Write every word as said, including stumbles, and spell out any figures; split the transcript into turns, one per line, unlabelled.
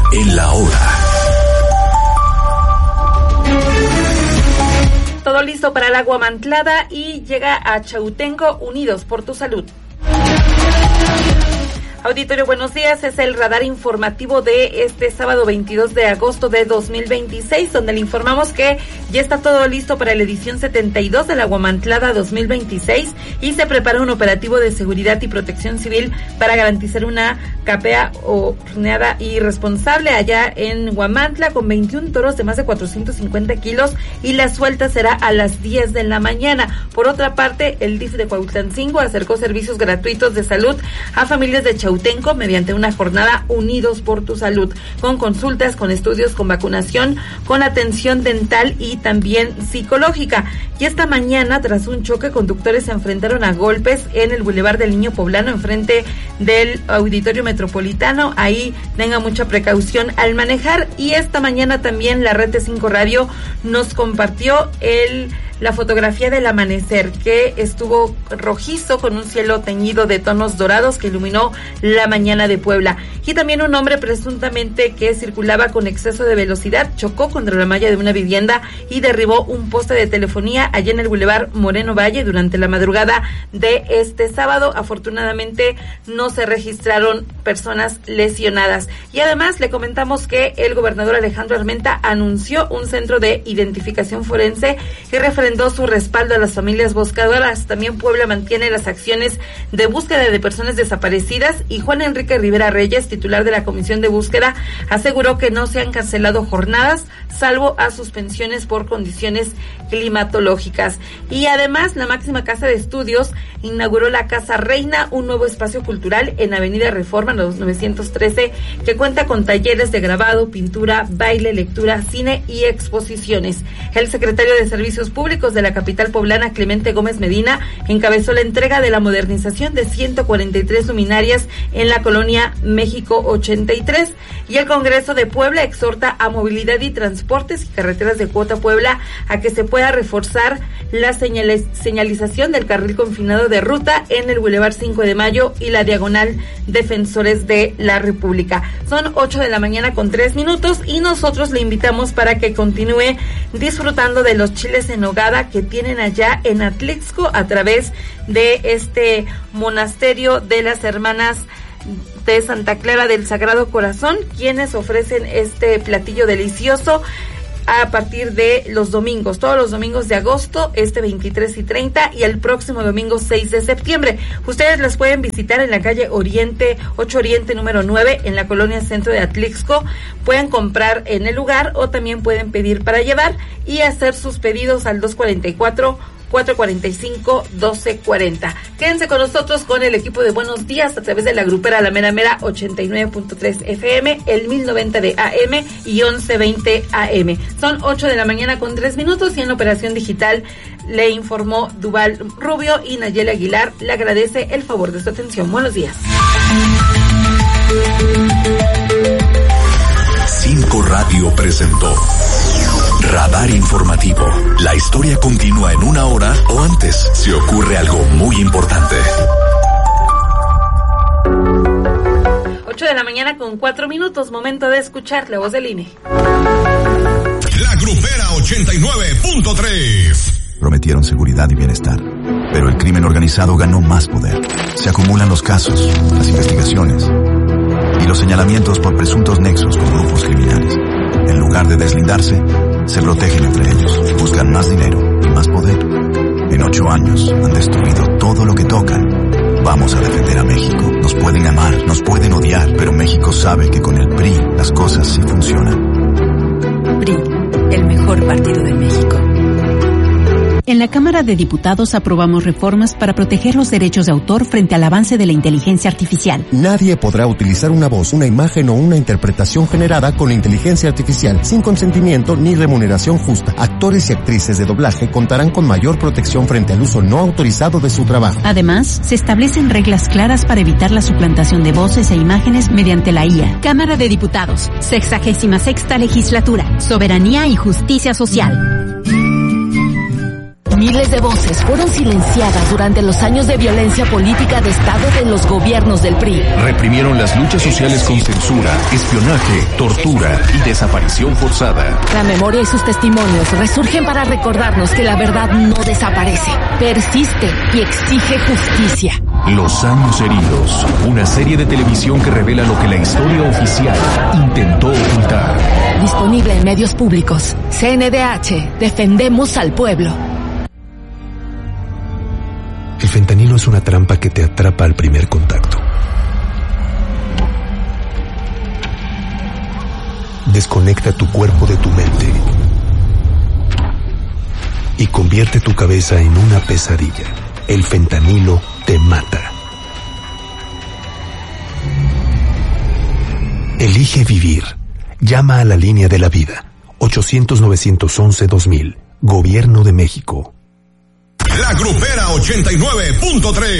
en la hora.
Todo listo para el agua Mantlada y llega a Chautenco, Unidos por tu Salud. Auditorio, buenos días. Es el radar informativo de este sábado veintidós de agosto de dos mil veintiséis, donde le informamos que ya está todo listo para la edición setenta y dos de la Aguamantlada dos mil veintiséis y se prepara un operativo de seguridad y protección civil para garantizar una capea horneada y responsable allá en Huamantla con veintiún toros de más de cuatrocientos cincuenta kilos y la suelta será a las diez de la mañana. Por otra parte, el D I F de Cuautlancingo acercó servicios gratuitos de salud a familias de Chautenco mediante una jornada Unidos por tu Salud, con consultas, con estudios, con vacunación, con atención dental y también psicológica. Y esta mañana, tras un choque, conductores se enfrentaron a golpes en el Boulevard del Niño Poblano, enfrente del Auditorio Metropolitano. Ahí tenga mucha precaución al manejar. Y esta mañana también la Red T cinco Radio nos compartió el la fotografía del amanecer, que estuvo rojizo con un cielo teñido de tonos dorados que iluminó la mañana de Puebla. Y también un hombre presuntamente que circulaba con exceso de velocidad chocó contra la malla de una vivienda y derribó un poste de telefonía allá en el Boulevard Moreno Valle durante la madrugada de este sábado. Afortunadamente no se registraron personas lesionadas. Y además le comentamos que el gobernador Alejandro Armenta anunció un centro de identificación forense y refrendó su respaldo a las familias buscadoras. También Puebla mantiene las acciones de búsqueda de personas desaparecidas y Juan Enrique Rivera Reyes, titular de la Comisión de Búsqueda, aseguró que no se han cancelado jornadas, salvo a suspensiones por condiciones climatológicas. Y además, la máxima casa de estudios inauguró la Casa Reina, un nuevo espacio cultural en Avenida Reforma, los novecientos trece, que cuenta con talleres de grabado, pintura, baile, lectura, cine y exposiciones. El secretario de Servicios Públicos de la capital poblana, Clemente Gómez Medina, encabezó la entrega de la modernización de ciento cuarenta y tres luminarias en la colonia México ochenta y tres. Y el Congreso de Puebla exhorta a Movilidad y Transportes y Carreteras de Cuota Puebla a que se pueda reforzar la señales, señalización del carril confinado de ruta en el Boulevard cinco de Mayo y la diagonal Defensores de la República. Son ocho de la mañana con tres minutos y nosotros le invitamos para que continúe disfrutando de los chiles en nogada que tienen allá en Atlixco a través de este monasterio de las hermanas de Santa Clara del Sagrado Corazón, quienes ofrecen este platillo delicioso a partir de los domingos, todos los domingos de agosto, este veintitrés y treinta, y el próximo domingo seis de septiembre. Ustedes las pueden visitar en la calle Oriente, ocho Oriente número nueve, en la colonia Centro de Atlixco. Pueden comprar en el lugar o también pueden pedir para llevar y hacer sus pedidos al dos cuarenta y cuatro, cuatro cuarenta y cinco, doce cuarenta. Quédense con nosotros con el equipo de Buenos Días a través de la grupera La Mera Mera ochenta y nueve punto tres F M, el mil noventa de A M y once veinte A M. Son ocho de la mañana con tres minutos y en la operación digital le informó Duval Rubio y Nayeli Aguilar le agradece el favor de su atención. Buenos días.
Cinco Radio presentó Radar Informativo. La historia continúa en una hora o antes si ocurre algo muy importante.
ocho de la mañana con cuatro minutos, momento de escuchar la voz del I N E.
La grupera ochenta y nueve punto tres.
Prometieron seguridad y bienestar, pero el crimen organizado ganó más poder. Se acumulan los casos, las investigaciones y los señalamientos por presuntos nexos con grupos criminales. En lugar de deslindarse, se protegen entre ellos, buscan más dinero y más poder. En ocho años han destruido todo lo que tocan. Vamos a defender a México. Nos pueden amar, nos pueden odiar, pero México sabe que con el P R I las cosas sí funcionan.
P R I, el mejor partido de México. En la Cámara de Diputados aprobamos reformas para proteger los derechos de autor frente al avance de la inteligencia artificial.
Nadie podrá utilizar una voz, una imagen o una interpretación generada con la inteligencia artificial sin consentimiento ni remuneración justa. Actores y actrices de doblaje contarán con mayor protección frente al uso no autorizado de su trabajo.
Además, se establecen reglas claras para evitar la suplantación de voces e imágenes mediante la I A. Cámara de Diputados, sexagésima sexta legislatura, soberanía y justicia social.
Miles de voces fueron silenciadas durante los años de violencia política de Estado de los gobiernos del P R I.
Reprimieron las luchas sociales con censura, espionaje, tortura y desaparición forzada.
La memoria y sus testimonios resurgen para recordarnos que la verdad no desaparece, persiste y exige justicia.
Los años heridos, una serie de televisión que revela lo que la historia oficial intentó ocultar.
Disponible en medios públicos. C N D H, defendemos al pueblo.
El fentanilo es una trampa que te atrapa al primer contacto. Desconecta tu cuerpo de tu mente y convierte tu cabeza en una pesadilla. El fentanilo te mata. Elige vivir. Llama a la línea de la vida. ochocientos, novecientos once, dos mil. Gobierno de México.
La Grupera ochenta y nueve punto tres.